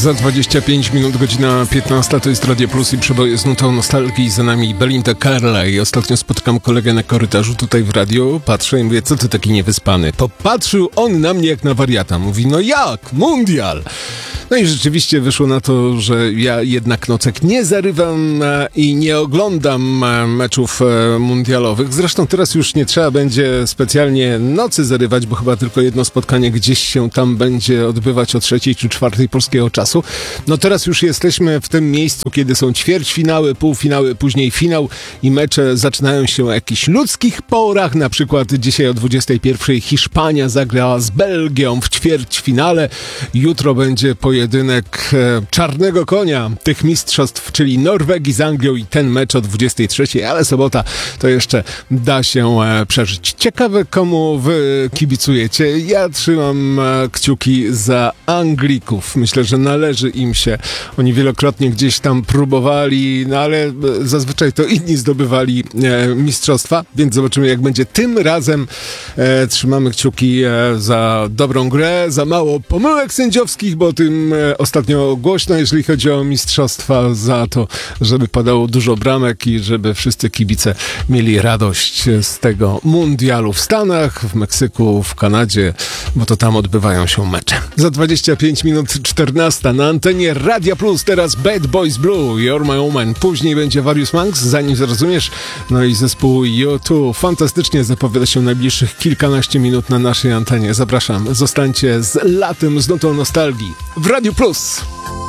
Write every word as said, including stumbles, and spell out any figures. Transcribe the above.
Za dwadzieścia pięć minut, godzina piętnasta, to jest Radio Plus i przeboje z nutą nostalgii. Za nami Belinda Carlisle. Ostatnio spotkam kolegę na korytarzu tutaj w radiu, patrzę i mówię, co ty taki niewyspany? Popatrzył on na mnie jak na wariata. Mówi, no jak? Mundial! No i rzeczywiście wyszło na to, że ja jednak nocek nie zarywam e, i nie oglądam e, meczów e, mundialowych. Zresztą teraz już nie trzeba będzie specjalnie nocy zarywać, bo chyba tylko jedno spotkanie gdzieś się tam będzie odbywać o trzeciej czy czwartej polskiego czasu. No teraz już jesteśmy w tym miejscu, kiedy są ćwierćfinały, półfinały, później finał i mecze zaczynają się o jakichś ludzkich porach. Na przykład dzisiaj o dwudziestej pierwszej Hiszpania zagrała z Belgią w ćwierćfinale. Jutro będzie pojedynek e, czarnego konia tych mistrzostw, czyli Norwegii z Anglią i ten mecz o dwudziestej trzeciej, ale sobota to jeszcze da się e, przeżyć. Ciekawe, komu wy kibicujecie. Ja trzymam e, kciuki za Anglików. Myślę, że należy im się. Oni wielokrotnie gdzieś tam próbowali, no ale e, zazwyczaj to inni zdobywali e, mistrzostwa, więc zobaczymy, jak będzie tym razem. E, trzymamy kciuki e, za dobrą grę, za mało pomyłek sędziowskich, bo o tym e, ostatnio głośno, jeżeli chodzi o mistrzostwa, za to, żeby padało dużo bramek i żeby wszyscy kibice mieli radość z tego mundialu w Stanach, w Meksyku, w Kanadzie, bo to tam odbywają się mecze. Za dwadzieścia pięć minut czternasta na antenie Radia Plus, teraz Bad Boys Blue, You're My Woman. Później będzie Various Monks, zanim zrozumiesz, no i zespół U dwa. Fantastycznie zapowiada się najbliższych kilkanaście minut na naszej antenie. Zapraszam, zostańcie z latem, z nutą nostalgii w Radiu Plus.